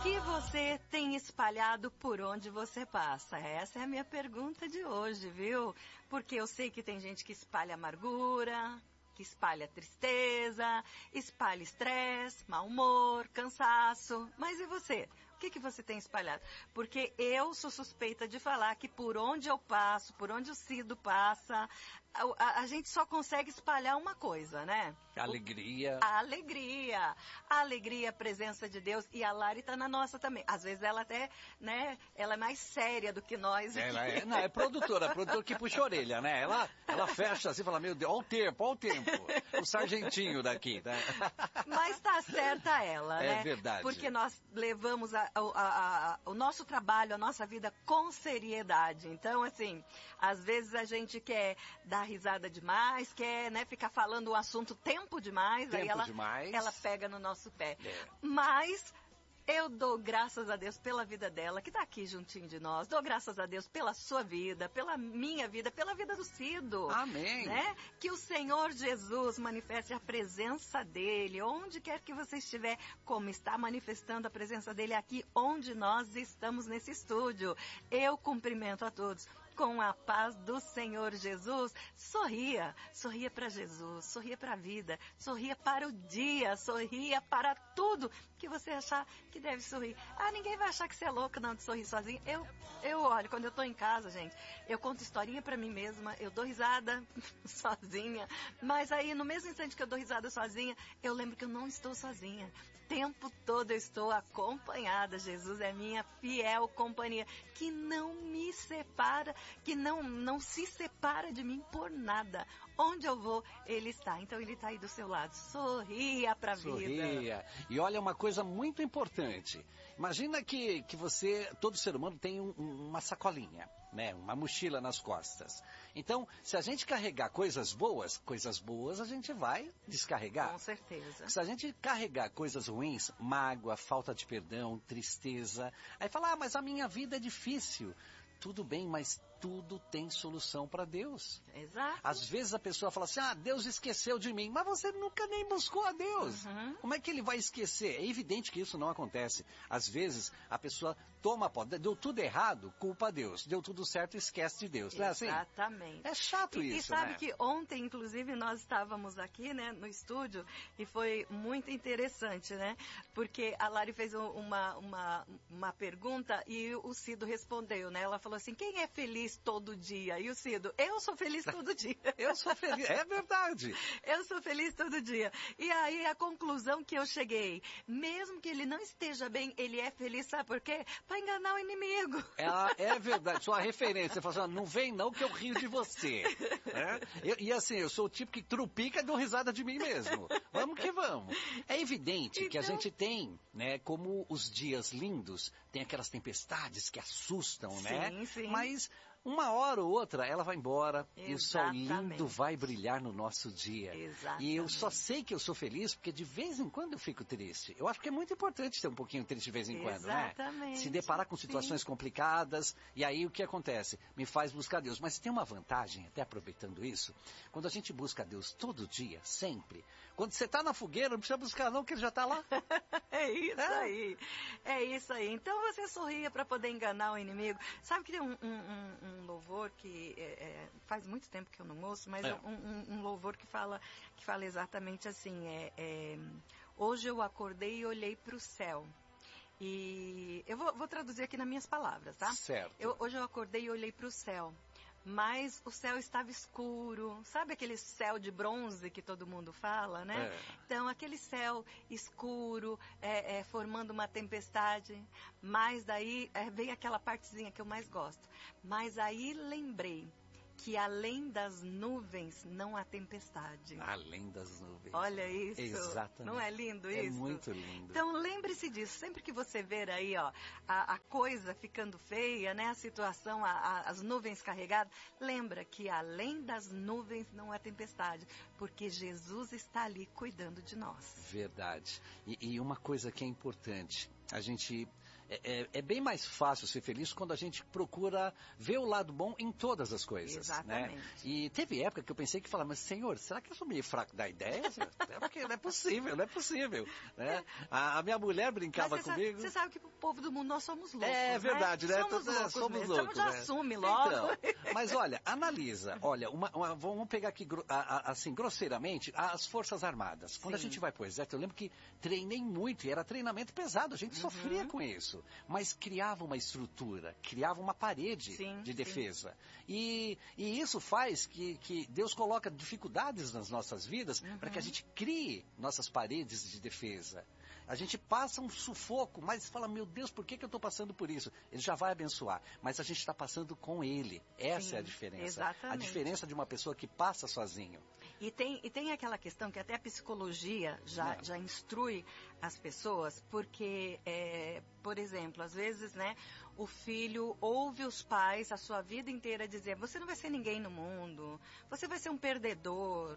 que você tem espalhado por onde você passa? Essa é a minha pergunta de hoje, viu? Porque eu sei que tem gente que espalha amargura, que espalha tristeza, espalha estresse, mau humor, cansaço. Mas e você? O que você tem espalhado? Porque eu sou suspeita de falar que por onde eu passo, por onde o Cido passa, a gente só consegue espalhar uma coisa, né? Alegria. A alegria. A alegria, a presença de Deus. E a Lari tá na nossa também. Às vezes ela até, né, ela é mais séria do que nós. Ela é, não, é produtora que puxa a orelha, né? Ela fecha assim e fala, meu Deus, olha o tempo. O sargentinho daqui, né? Mas tá certa ela, né? É verdade. Porque nós levamos o nosso trabalho, a nossa vida com seriedade. Então, assim, às vezes a gente quer dar risada demais, quer, né, ficar falando o assunto tempo demais, aí ela pega no nosso pé. É. Mas eu dou graças a Deus pela vida dela, que está aqui juntinho de nós. Dou graças a Deus pela sua vida, pela minha vida, pela vida do Cido. Amém. Né? Que o Senhor Jesus manifeste a presença dele, onde quer que você estiver, como está manifestando a presença dele aqui, onde nós estamos nesse estúdio. Eu cumprimento a todos com a paz do Senhor Jesus. Sorria para Jesus, sorria para a vida, sorria para o dia, sorria para tudo que você achar que deve sorrir. Ah, ninguém vai achar que você é louca não de sorrir sozinho. Eu olho, quando eu tô em casa, gente, eu conto historinha para mim mesma, eu dou risada sozinha, mas aí no mesmo instante que eu dou risada sozinha, eu lembro que eu não estou sozinha. O tempo todo eu estou acompanhada. Jesus é minha fiel companhia, que não me separa, que não se separa de mim por nada. Onde eu vou, ele está. Então ele está aí do seu lado. Sorria pra vida. Sorria. E olha uma coisa muito importante. Imagina que você, todo ser humano tem uma sacolinha, né? Uma mochila nas costas. Então, se a gente carregar coisas boas a gente vai descarregar. Com certeza. Se a gente carregar coisas ruins, mágoa, falta de perdão, tristeza, aí fala, mas a minha vida é difícil. Tudo bem, mas tudo tem solução para Deus. Exato. Às vezes a pessoa fala assim, Deus esqueceu de mim, mas você nunca nem buscou a Deus. Uhum. Como é que ele vai esquecer? É evidente que isso não acontece. Às vezes a pessoa toma posse, deu tudo errado, culpa a Deus. Deu tudo certo, esquece de Deus. Não é assim? Exatamente. É chato isso, e sabe né? que ontem, inclusive, nós estávamos aqui, né, no estúdio, e foi muito interessante, né? Porque a Lari fez uma pergunta e o Cido respondeu, né? Ela falou assim, quem é feliz todo dia? E o Cido, eu sou feliz todo dia. Eu sou feliz, é verdade. Eu sou feliz todo dia. E aí a conclusão que eu cheguei, mesmo que ele não esteja bem, ele é feliz, sabe por quê? Para enganar o inimigo. É verdade, sua referência. Você fala assim, não vem não que eu rio de você. Né? E assim, eu sou o tipo que trupica e dou risada de mim mesmo. Vamos que vamos. É evidente que a gente tem, né, como os dias lindos, tem aquelas tempestades que assustam, né? Sim. Mas uma hora ou outra ela vai embora. Exatamente. E o sol lindo vai brilhar no nosso dia. Exatamente. E eu só sei que eu sou feliz porque de vez em quando eu fico triste. Eu acho que é muito importante ser um pouquinho triste de vez em quando, né? Exatamente. Se deparar com situações complicadas, e aí o que acontece? Me faz buscar Deus. Mas tem uma vantagem, até aproveitando isso, quando a gente busca Deus todo dia, sempre, quando você está na fogueira, não precisa buscar não, que ele já está lá. É isso aí. É isso aí. Então você sorria para poder enganar o inimigo. Sabe que tem um louvor que faz muito tempo que eu não ouço, mas um louvor que fala exatamente assim, hoje eu acordei e olhei para o céu. E eu vou traduzir aqui nas minhas palavras, tá? Certo. Hoje eu acordei e olhei para o céu. Mas o céu estava escuro, sabe aquele céu de bronze que todo mundo fala, né? Então, aquele céu escuro, formando uma tempestade, mas daí vem aquela partezinha que eu mais gosto. Mas aí lembrei que além das nuvens não há tempestade. Além das nuvens. Olha isso. Exatamente. Não é lindo isso? É muito lindo. Então lembre-se disso. Sempre que você ver aí, ó, a coisa ficando feia, né? A situação, as nuvens carregadas, lembra que além das nuvens não há tempestade, porque Jesus está ali cuidando de nós. Verdade. E uma coisa que é importante, a gente é bem mais fácil ser feliz quando a gente procura ver o lado bom em todas as coisas. Exatamente. Né? E teve época que eu pensei que falava, mas Senhor, será que eu sou meio fraco da ideia? É porque não é possível, não é possível. Né? A minha mulher brincava comigo. Você sabe que pro povo do mundo nós somos loucos. É verdade, né? Somos loucos. Então já assume logo. Então, mas olha, analisa. Olha, vamos pegar aqui, assim, grosseiramente, as Forças Armadas. Quando a gente vai pro exército, eu lembro que treinei muito e era treinamento pesado. A gente sofria com isso. Mas criava uma estrutura, criava uma parede de defesa. E isso faz que Deus coloca dificuldades nas nossas vidas para que a gente crie nossas paredes de defesa. A gente passa um sufoco, mas fala, meu Deus, por que eu estou passando por isso? Ele já vai abençoar, mas a gente está passando com ele. Essa é a diferença. Exatamente. A diferença de uma pessoa que passa sozinho. E tem aquela questão que até a psicologia já instrui as pessoas, porque, por exemplo, às vezes, né, o filho ouve os pais a sua vida inteira dizer, você não vai ser ninguém no mundo, você vai ser um perdedor,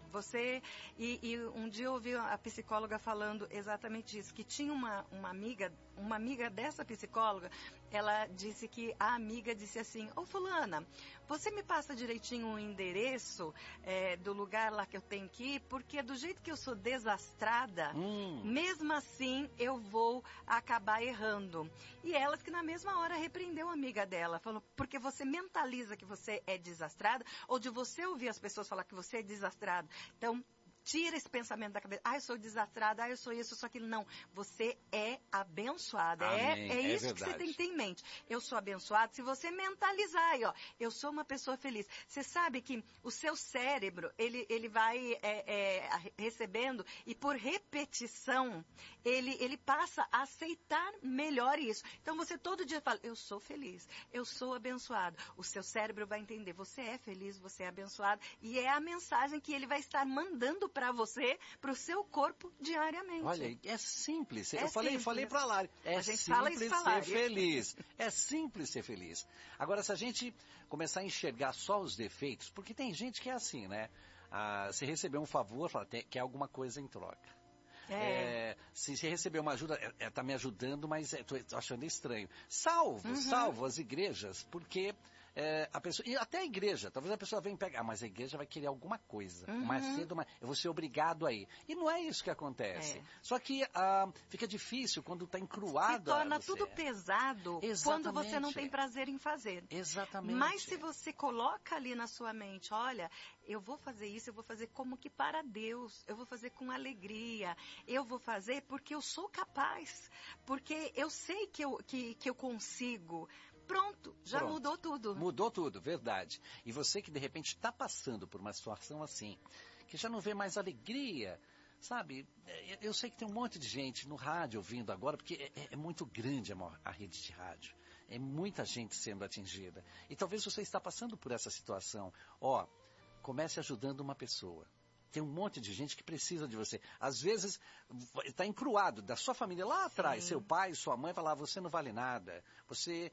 E um dia eu ouvi a psicóloga falando exatamente isso, que tinha uma amiga dessa psicóloga, ela disse que a amiga disse assim, ô fulana, você me passa direitinho o endereço do lugar lá que eu tenho que ir, porque do jeito que eu sou desastrada, mesmo assim eu vou acabar errando. E ela que na mesma hora repreendeu a amiga dela, falou, porque você mentaliza que você é desastrada, ou de você ouvir as pessoas falar que você é desastrado. Então, tira esse pensamento da cabeça. Eu sou desastrada, eu sou isso, eu sou aquilo. Não, você é abençoada. É isso verdade. Que você tem que ter em mente. Eu sou abençoada se você mentalizar aí, ó. Eu sou uma pessoa feliz. Você sabe que o seu cérebro, ele vai recebendo e por repetição, ele passa a aceitar melhor isso. Então você todo dia fala, eu sou feliz, eu sou abençoado. O seu cérebro vai entender, você é feliz, você é abençoado. E é a mensagem que ele vai estar mandando para você, para o seu corpo diariamente. Olha, é simples. Eu falei para a Lari. É simples ser feliz. É simples ser feliz. Agora, se a gente começar a enxergar só os defeitos, porque tem gente que é assim, né? Se receber um favor, fala, quer alguma coisa em troca. Se receber uma ajuda, está me ajudando, mas estou achando estranho. Salvo as igrejas, porque a pessoa, e até a igreja, talvez a pessoa venha pegar, mas a igreja vai querer alguma coisa, mais cedo, eu vou ser obrigado a ir. E não é isso que acontece. Só que fica difícil quando está encruado. Se torna tudo pesado quando você não tem prazer em fazer. Exatamente. Mas se você coloca ali na sua mente, olha, eu vou fazer isso, eu vou fazer como que para Deus, eu vou fazer com alegria, eu vou fazer porque eu sou capaz, porque eu sei que eu consigo. Pronto, mudou tudo. Mudou tudo, verdade. E você que de repente está passando por uma situação assim, que já não vê mais alegria, sabe? Eu sei que tem um monte de gente no rádio ouvindo agora, porque é muito grande a rede de rádio. É muita gente sendo atingida. E talvez você está passando por essa situação. Comece ajudando uma pessoa. Tem um monte de gente que precisa de você. Às vezes, está encruado da sua família lá atrás. Seu pai, sua mãe falam, você não vale nada. Você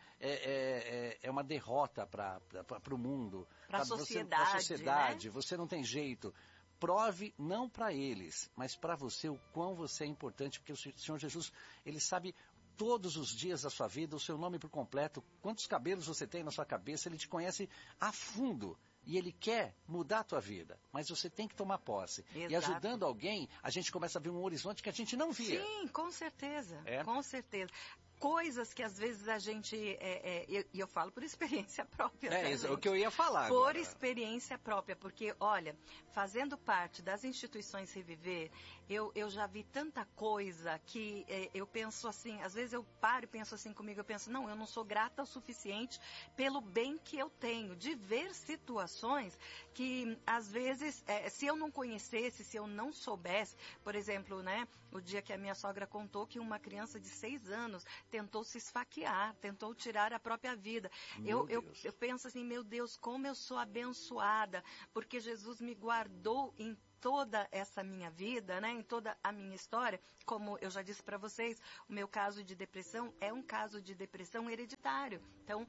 é uma derrota para o mundo. Para a sociedade. Né? Você não tem jeito. Prove não para eles, mas para você o quão você é importante. Porque o Senhor Jesus, Ele sabe todos os dias da sua vida, o seu nome por completo, quantos cabelos você tem na sua cabeça. Ele te conhece a fundo. E Ele quer mudar a tua vida, mas você tem que tomar posse. Exato. E ajudando alguém, a gente começa a ver um horizonte que a gente não via. Sim, com certeza, com certeza. Coisas que às vezes a gente, e eu falo por experiência própria. Isso é o que eu ia falar por agora. Experiência própria, porque, olha, fazendo parte das instituições Reviver, eu já vi tanta coisa que eu penso assim, às vezes eu paro e penso assim comigo, eu penso, não, eu não sou grata o suficiente pelo bem que eu tenho, de ver situações que, às vezes, se eu não conhecesse, se eu não soubesse, por exemplo, né, o dia que a minha sogra contou que uma criança de 6 anos tentou se esfaquear, tentou tirar a própria vida. Eu penso assim, meu Deus, como eu sou abençoada, porque Jesus me guardou em toda essa minha vida, né, em toda a minha história, como eu já disse para vocês, o meu caso de depressão é um caso de depressão hereditário. Então,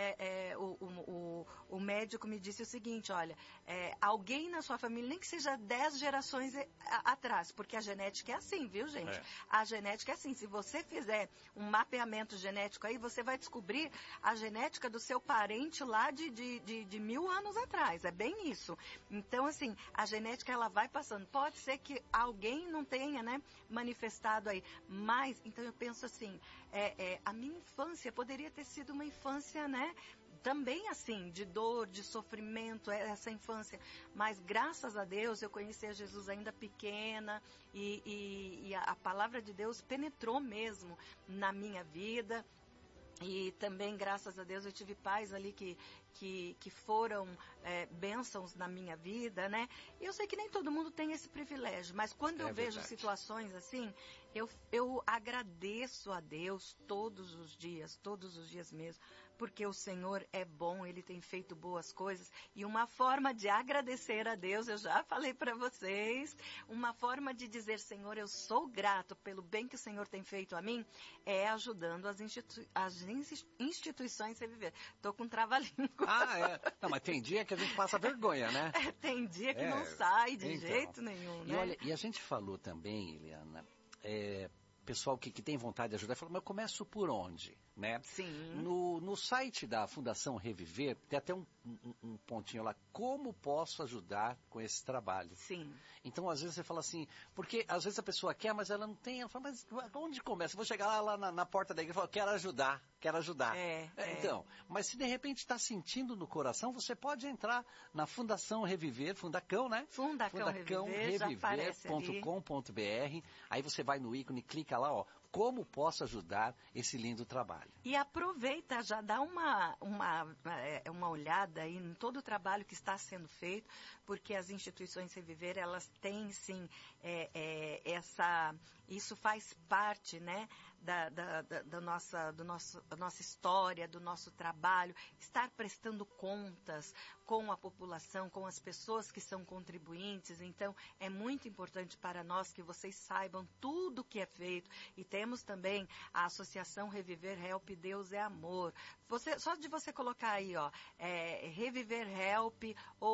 o médico me disse o seguinte, olha, alguém na sua família, nem que seja 10 gerações atrás, porque a genética é assim, viu, gente? A genética é assim, se você fizer um mapeamento genético aí, você vai descobrir a genética do seu parente lá de 1000 anos atrás, é bem isso. Então, assim, a genética, ela vai passando. Pode ser que alguém não tenha, né, manifestado aí, mas, então eu penso assim, a minha infância poderia ter sido uma infância, né, também assim, de dor, de sofrimento, essa infância. Mas graças a Deus eu conheci a Jesus ainda pequena e a palavra de Deus penetrou mesmo na minha vida. E também, graças a Deus, eu tive pais ali que foram bênçãos na minha vida, né? E eu sei que nem todo mundo tem esse privilégio, mas quando eu vejo situações assim, eu agradeço a Deus todos os dias mesmo, porque o Senhor é bom, Ele tem feito boas coisas. E uma forma de agradecer a Deus, eu já falei para vocês, uma forma de dizer, Senhor, eu sou grato pelo bem que o Senhor tem feito a mim, é ajudando as instituições a viver. Estou com trava-língua. Não, mas tem dia que a gente passa vergonha, né? Tem dia que não sai de jeito nenhum, né? E olha, e a gente falou também, Eliana, pessoal que tem vontade de ajudar, falou, mas eu começo por onde? Né? Sim. No site da Fundação Reviver, tem até um pontinho lá, como posso ajudar com esse trabalho? Sim. Então, às vezes você fala assim, porque às vezes a pessoa quer, mas ela não tem, ela fala, mas onde começa? Eu vou chegar lá na porta da igreja e falar, quero ajudar. Então, mas se de repente está sentindo no coração, você pode entrar na Fundação Reviver, Fundacão, né? Fundacãoreviver.com.br, aí você vai no ícone, clica lá, ó, como posso ajudar esse lindo trabalho. E aproveita, já dá uma olhada aí em todo o trabalho que está sendo feito, porque as instituições Reviver, elas têm sim isso faz parte, né, da nossa história, do nosso trabalho, estar prestando contas com a população, com as pessoas que são contribuintes. Então, é muito importante para nós que vocês saibam tudo o que é feito. E temos também a Associação Reviver Help Deus é Amor. Só de você colocar aí, ó, Reviver Help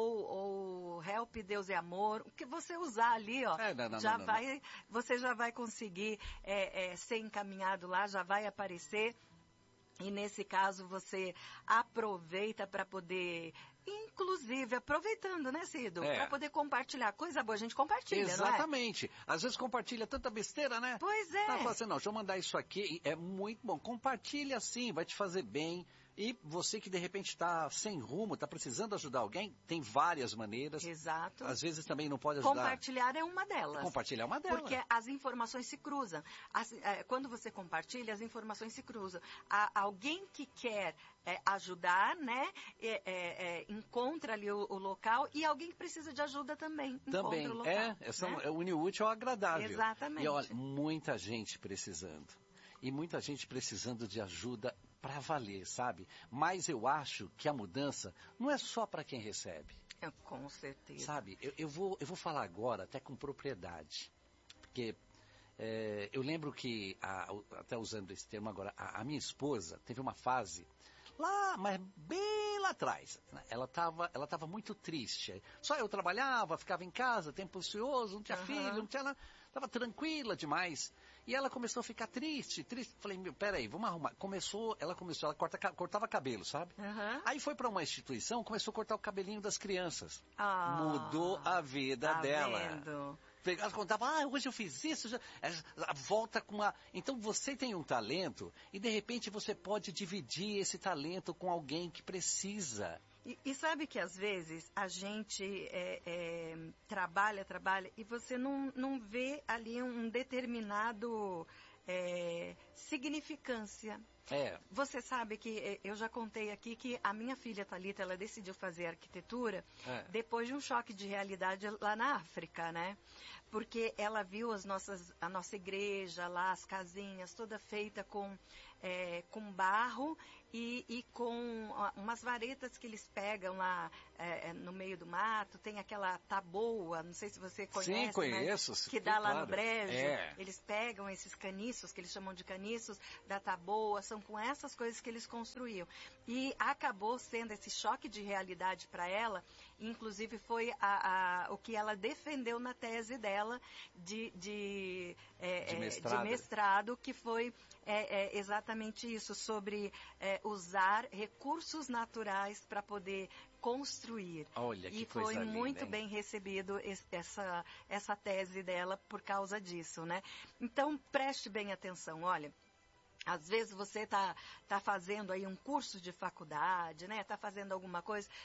ou Help Deus é Amor, o que você usar ali, ó, você já vai conseguir ser encaminhado lá, já vai aparecer. E nesse caso você aproveita para poder, inclusive, aproveitando, né, Cido? Para poder compartilhar. Coisa boa, a gente compartilha, Exatamente. Não é? Às vezes compartilha tanta besteira, né? Pois é. Tá falando assim, não, deixa eu mandar isso aqui, é muito bom. Compartilha sim, vai te fazer bem. E você que de repente está sem rumo, está precisando ajudar alguém, tem várias maneiras. Exato. Às vezes também não pode ajudar. Compartilhar é uma delas. Compartilhar é uma delas. Porque as informações se cruzam. Quando você compartilha, as informações se cruzam. Alguém que quer ajudar, né, encontra ali o local, e alguém que precisa de ajuda também encontra o local. É unir o útil ao agradável. Exatamente. E olha, muita gente precisando. E muita gente precisando de ajuda para valer, sabe? Mas eu acho que a mudança não é só para quem recebe. Com certeza. Sabe, eu vou falar agora até com propriedade. Porque eu lembro que, até usando esse termo agora, a minha esposa teve uma fase lá, mas bem lá atrás. Né? Ela tava muito triste. Só eu trabalhava, ficava em casa, tempo ocioso, não tinha filho, não tinha nada. Estava tranquila demais. E ela começou a ficar triste. Falei, peraí, vamos arrumar. Ela cortava cabelo, sabe? Aí foi para uma instituição, começou a cortar o cabelinho das crianças. Mudou a vida dela. Vendo? Ela contava, hoje eu fiz isso, volta com uma... Então você tem um talento e de repente você pode dividir esse talento com alguém que precisa. E sabe que às vezes a gente trabalha e você não vê ali um determinado significância. Você sabe que eu já contei aqui que a minha filha Thalita, ela decidiu fazer arquitetura depois de um choque de realidade lá na África, né? Porque ela viu a nossa igreja lá, as casinhas, toda feita com barro e com umas varetas que eles pegam lá no meio do mato. Tem aquela taboa, não sei se você conhece. Sim, conheço. Né? Que dá lá no brejo. Eles pegam esses caniços, que eles chamam de caniços, da taboa. São com essas coisas que eles construíam. E acabou sendo esse choque de realidade para ela. Inclusive foi o que ela defendeu na tese dela de mestrado, que foi exatamente isso, sobre usar recursos naturais para poder construir. Olha, que e coisa foi linda, muito hein? bem recebido essa tese dela por causa disso, né? Então, preste bem atenção, olha. Às vezes você tá fazendo aí um curso de faculdade, né? Tá fazendo alguma coisa,